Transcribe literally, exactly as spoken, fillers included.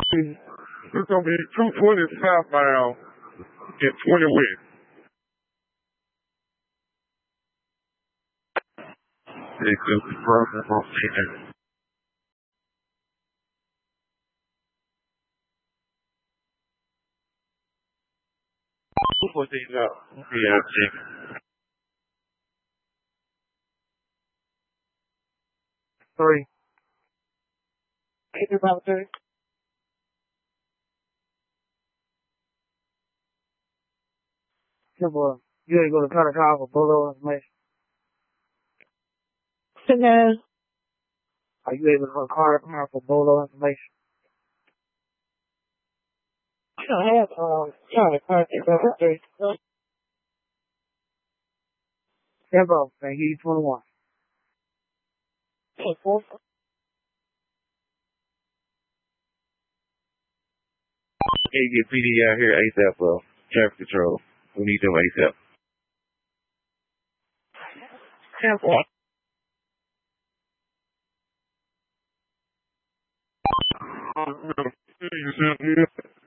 It's gonna be two twenty southbound and twenty west. It's just further from there. What they got? Yeah, check. Three. Keep about three. Good boy. You ain't gonna cut a car for Bolo information. No. Are you able to run a car for Bolo information? I don't have um sorry, car for three. Tempo, thank you, twenty one. Hey, four. Hey, get P D out here ASAP, bro. Traffic control. We need them ASAP. Tempo. You